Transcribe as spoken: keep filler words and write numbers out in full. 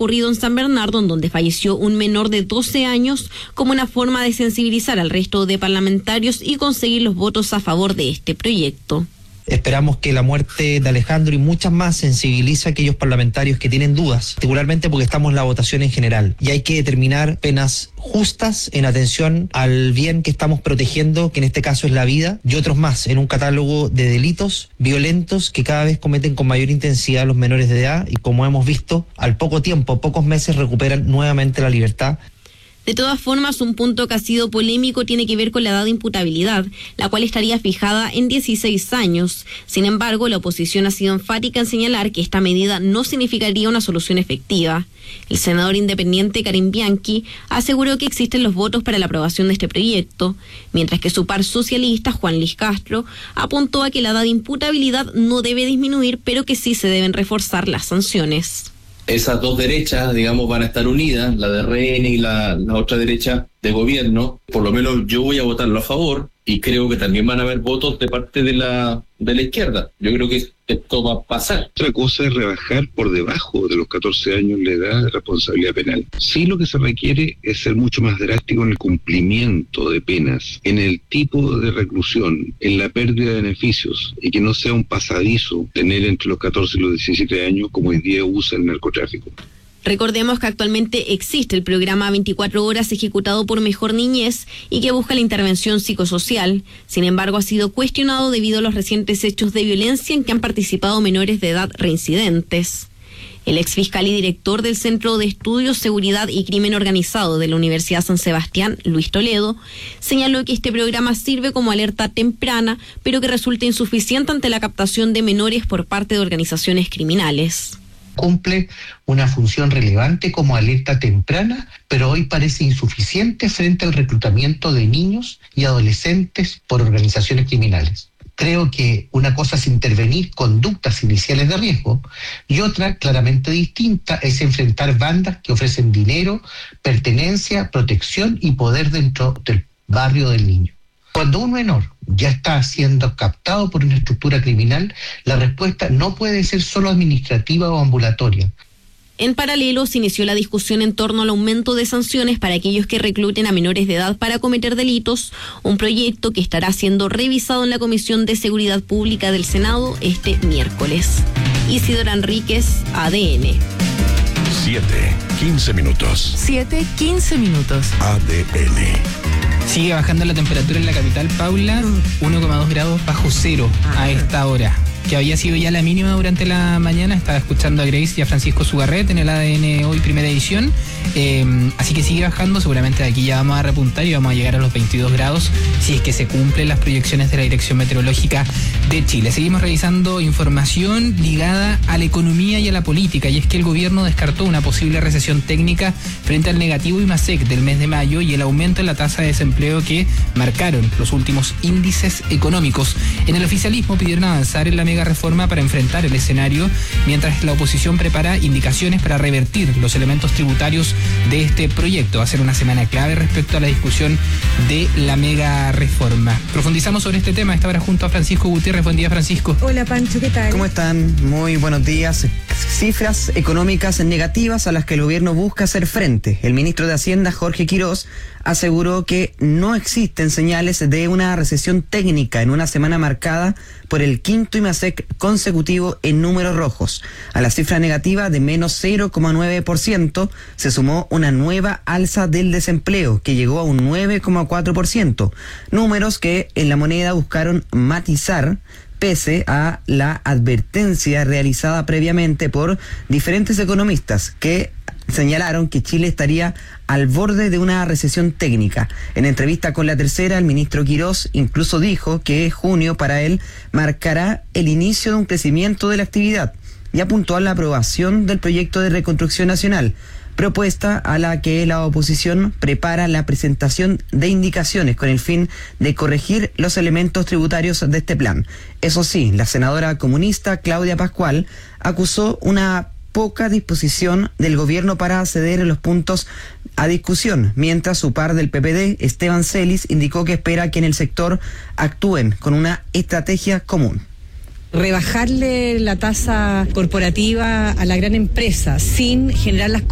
ocurrido en San Bernardo, en donde falleció un menor de doce años, como una forma de sensibilizar al resto de parlamentarios y conseguir los votos a favor de este proyecto. Esperamos que la muerte de Alejandro y muchas más sensibilice a aquellos parlamentarios que tienen dudas, particularmente porque estamos en la votación en general y hay que determinar penas justas en atención al bien que estamos protegiendo, que en este caso es la vida, y otros más en un catálogo de delitos violentos que cada vez cometen con mayor intensidad los menores de edad y, como hemos visto, al poco tiempo, pocos meses, recuperan nuevamente la libertad. De todas formas, un punto que ha sido polémico tiene que ver con la edad de imputabilidad, la cual estaría fijada en dieciséis años. Sin embargo, la oposición ha sido enfática en señalar que esta medida no significaría una solución efectiva. El senador independiente Karim Bianchi aseguró que existen los votos para la aprobación de este proyecto, mientras que su par socialista, Juan Luis Castro, apuntó a que la edad de imputabilidad no debe disminuir, pero que sí se deben reforzar las sanciones. Esas dos derechas, digamos, van a estar unidas, la de R N y la, la otra derecha de gobierno. Por lo menos yo voy a votarlo a favor y creo que también van a haber votos de parte de la de la izquierda. Yo creo que esto va a pasar. Otra cosa es rebajar por debajo de los catorce años la edad de responsabilidad penal. Sí, lo que se requiere es ser mucho más drástico en el cumplimiento de penas, en el tipo de reclusión, en la pérdida de beneficios, y que no sea un pasadizo tener entre los catorce y los diecisiete años como hoy día usa el narcotráfico. Recordemos que actualmente existe el programa veinticuatro horas ejecutado por Mejor Niñez y que busca la intervención psicosocial. Sin embargo, ha sido cuestionado debido a los recientes hechos de violencia en que han participado menores de edad reincidentes. El exfiscal y director del Centro de Estudios, Seguridad y Crimen Organizado de la Universidad San Sebastián, Luis Toledo, señaló que este programa sirve como alerta temprana, pero que resulta insuficiente ante la captación de menores por parte de organizaciones criminales. Cumple una función relevante como alerta temprana, pero hoy parece insuficiente frente al reclutamiento de niños y adolescentes por organizaciones criminales. Creo que una cosa es intervenir conductas iniciales de riesgo y otra, claramente distinta, es enfrentar bandas que ofrecen dinero, pertenencia, protección y poder dentro del barrio del niño. Cuando un menor ya está siendo captado por una estructura criminal, la respuesta no puede ser solo administrativa o ambulatoria. En paralelo, se inició la discusión en torno al aumento de sanciones para aquellos que recluten a menores de edad para cometer delitos, un proyecto que estará siendo revisado en la Comisión de Seguridad Pública del Senado este miércoles. Isidora Enríquez, A D N. siete, quince minutos. siete, quince minutos. A D N. Sigue bajando la temperatura en la capital, Paula, uno coma dos grados bajo cero a esta hora, que había sido ya la mínima durante la mañana. Estaba escuchando a Grace y a Francisco Sugarret en el A D N Hoy Primera Edición, eh, así que sigue bajando. Seguramente de aquí ya vamos a repuntar y vamos a llegar a los veintidós grados si es que se cumplen las proyecciones de la Dirección Meteorológica de Chile. Seguimos revisando información ligada a la economía y a la política, y es que el gobierno descartó una posible recesión técnica frente al negativo IMASEC del mes de mayo y el aumento en la tasa de desempleo que marcaron los últimos índices económicos. En el oficialismo pidieron avanzar en la mega reforma para enfrentar el escenario, mientras la oposición prepara indicaciones para revertir los elementos tributarios de este proyecto. Va a ser una semana clave respecto a la discusión de la mega reforma. Profundizamos sobre este tema esta hora junto a Francisco Gutiérrez. Buen día, Francisco. Hola, Pancho, ¿qué tal? ¿Cómo están? Muy buenos días. Cifras económicas negativas a las que el gobierno busca hacer frente. El ministro de Hacienda, Jorge Quirós, aseguró que no existen señales de una recesión técnica en una semana marcada por el quinto IMASEC consecutivo en números rojos. A la cifra negativa de menos cero coma nueve por ciento se sumó una nueva alza del desempleo que llegó a un nueve coma cuatro por ciento, números que en La Moneda buscaron matizar pese a la advertencia realizada previamente por diferentes economistas que señalaron que Chile estaría al borde de una recesión técnica. En entrevista con La Tercera, el ministro Quirós incluso dijo que junio para él marcará el inicio de un crecimiento de la actividad y apuntó a la aprobación del proyecto de reconstrucción nacional, propuesta a la que la oposición prepara la presentación de indicaciones con el fin de corregir los elementos tributarios de este plan. Eso sí, la senadora comunista Claudia Pascual acusó una poca disposición del gobierno para ceder en los puntos a discusión, mientras su par del P P D, Esteban Celis, indicó que espera que en el sector actúen con una estrategia común. Rebajarle la tasa corporativa a la gran empresa sin generar las